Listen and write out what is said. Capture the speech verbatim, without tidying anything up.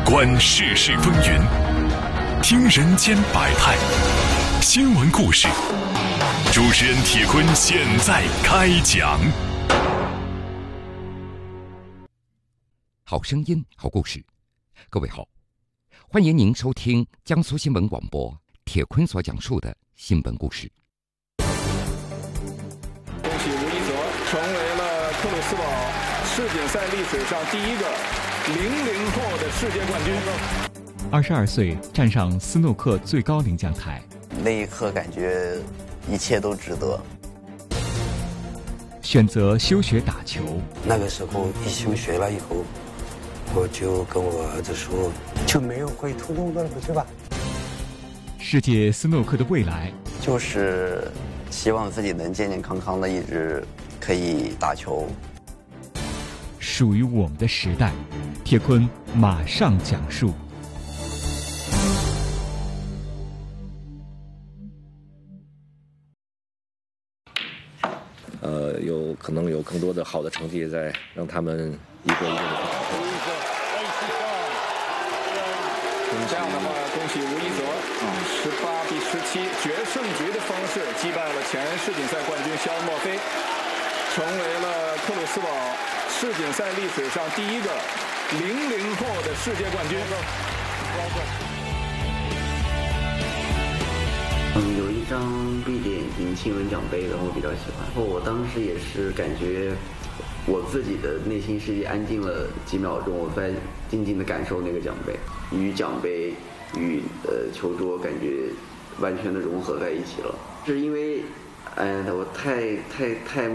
观世事风云，听人间百态，新闻故事。主持人铁坤现在开讲。 好声音，好故事。各位好，欢迎您收听江苏新闻广播铁坤所讲述的新闻故事。 恭喜吴一泽成为了克鲁斯堡世锦赛历史上第一个零零后的世界冠军。 二十二岁站上斯诺克最高领奖台， 那一刻感觉一切都值得。 选择休学打球， 那个时候一休学了以后，我就跟我儿子说，就没有会突动的了，是吧？ 世界斯诺克的未来， 就是希望自己能健健康康的一直可以打球。 属于我们的时代，铁坤马上讲述。 呃，有可能有更多的好的成绩在，让他们一个一个的去打破。 这样的话，恭喜吴一泽，十八比十七决胜局的方式击败了前世锦赛冠军肖恩·莫菲，成为了克鲁斯堡世锦赛历史上第一个零零后的世界冠军。 嗯，有一张闭着眼睛亲吻奖杯的，我比较喜欢。然后我当时也是感觉我自己的内心世界安静了几秒钟，我在静静的感受那个奖杯，与奖杯与呃球桌感觉完全的融合在一起了。是因为，哎呀，我太太太